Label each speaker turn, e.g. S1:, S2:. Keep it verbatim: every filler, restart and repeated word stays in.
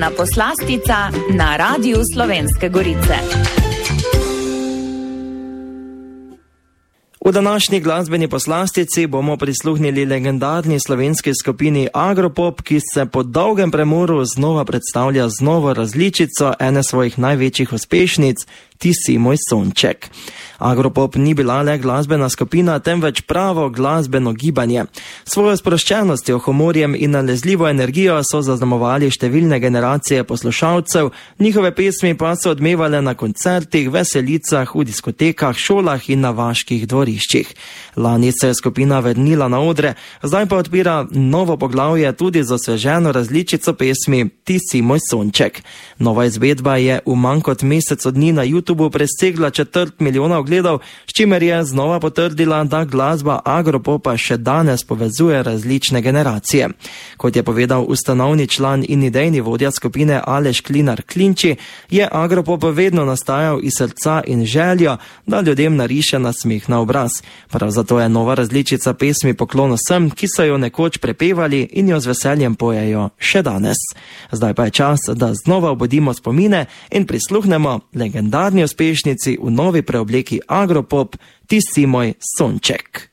S1: Na poslastica na Radiu Slovenske Gorice.
S2: V današnji glasbeni poslastici bomo prisluhnili legendarni slovenski skupini Agropop, ki se po dolgem premoru znova predstavlja z novo različico ene svojih največjih uspešnic, Ti si moj sonček. Agropop ni bila le glasbena skupina, temveč pravo glasbeno gibanje. Svojo sproščenostjo, humorjem in nalezljivo energijo so zaznamovali številne generacije poslušalcev, njihove pesmi pa so odmevale na koncertih, veselicah, v diskotekah, šolah in na vaških dvoriščih. Lani se je skupina vrnila na odre, zdaj pa odpira novo poglavje tudi z osveženo različico pesmi Ti si moj sonček. Nova izvedba je v manj kot mesecu dni na YouTube presegla četrt milijona ogledov, s čimer je znova potrdila, da glasba Agropopa še danes povezuje različne generacije. Kot je povedal ustanovni član in idejni vodja skupine Aleš Klinar Klinči, je Agropop vedno nastajal iz srca in željo, da ljudem nariše nasmeh na obraz. Prav zato je nova različica pesmi poklon vsem, ki so jo nekoč prepevali in jo z veseljem pojejo še danes. Zdaj pa je čas, da znova obudimo spomine in prisluhnemo legendarni uspešnici v novi preobleki Agropop Ti si moj sonček.